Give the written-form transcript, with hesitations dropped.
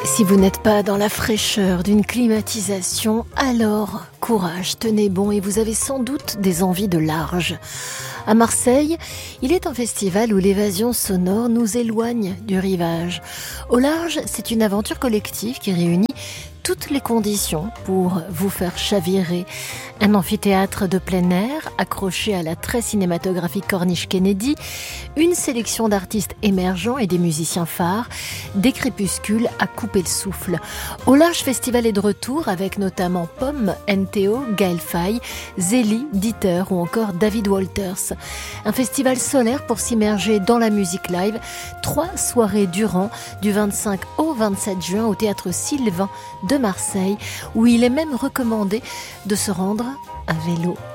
Si vous n'êtes pas dans la fraîcheur d'une climatisation, alors courage, tenez bon et vous avez sans doute des envies de large. À Marseille, il est un festival où l'évasion sonore nous éloigne du rivage. Au large, c'est une aventure collective qui réunit toutes les conditions pour vous faire chavirer. Un amphithéâtre de plein air accroché à la très cinématographique Corniche Kennedy, une sélection d'artistes émergents et des musiciens phares, des crépuscules à couper le souffle. Au Large Festival est de retour avec notamment Pomme, NTO, Gaël Faye, Zélie, Dieter ou encore David Walters. Un festival solaire pour s'immerger dans la musique live. 3 soirées durant, du 25 au 27 juin au Théâtre Sylvain de Marseille, où il est même recommandé de se rendre à vélo.